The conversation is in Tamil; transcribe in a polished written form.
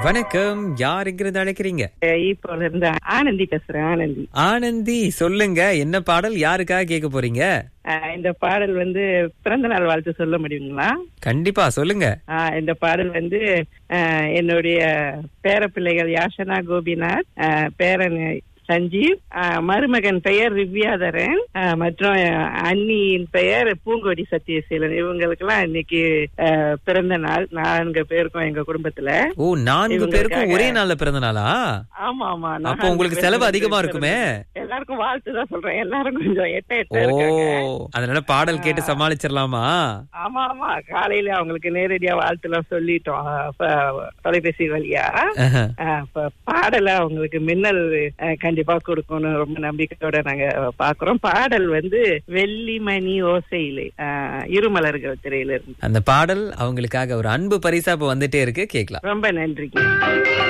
வணக்கம். யார் எங்கிருந்து அழைக்கிறீங்க? இப்போ இருந்து ஆனந்தி பேசுறேன். ஆனந்தி. ஆனந்தி, சொல்லுங்க. என்ன பாடல் யாருக்காக கேட்க போறீங்க? இந்த பாடல் பிறந்த நாள் வாழ்த்து சொல்ல முடியுங்களா? கண்டிப்பா சொல்லுங்க. இந்த பாடல் என்னுடைய பேர பிள்ளைகள் யாஷனா கோபிநாத், பேரன் சஞ்சீவ், மருமகன் பெயர் ரிவ்யாதரன், மற்றும் அண்ணியின் பெயர் பூங்கொடி சத்யசீலன். இவங்களுக்கெல்லாம் இன்னைக்கு பிறந்த நாள். 4 பேருக்கும் எங்க குடும்பத்துல. ஓ, 4 பேருக்கும் ஒரே நாள்ல பிறந்த நாளா? ஆமா ஆமா. அப்போ உங்களுக்கு செலவு அதிகமா இருக்குமே. எல்லாருக்கும் வாழ்த்து தான் சொல்றேன். எல்லாரும் கொஞ்சம் எட்ட அதனால பாடல் கேட்டு சமாளிச்சிடலாமா? ஆமா ஆமா. காலையில அவங்களுக்கு நேரடியா வாழ்த்து எல்லாம் சொல்லிட்டோம் தொலைபேசி வழியா. பாடல அவங்களுக்கு மின்னல் கண்டிப்பா கொடுக்கணும் ரொம்ப நம்பிக்கையோட நாங்க பாக்குறோம். பாடல் வெள்ளிமணி ஓசையிலே இருமலர்கள் திரையில இருந்து அந்த பாடல் அவங்களுக்காக ஒரு அன்பு பரிசா இப்ப வந்துட்டே இருக்கு. கேட்கலாம். ரொம்ப நன்றி.